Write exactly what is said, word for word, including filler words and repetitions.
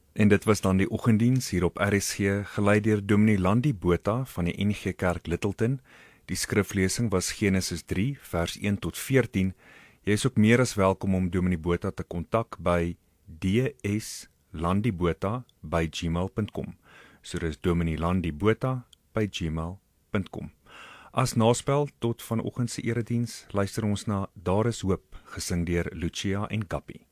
En dit was dan die oggenddiens hier op R S G, gelei deur Dominee Landi Botha van die N G Kerk Littleton. Die skriflesing was Genesis drie, vers een tot veertien. Jy is ook meer as welkom om Dominee Botha te kontak by d s landibotha by gmail punt com. So dis Dominee Landi Botha by gmail punt com. As naspel tot vanoggend se erediens, luister ons na Daar is Hoop, gesing deur Lucia en Kappie.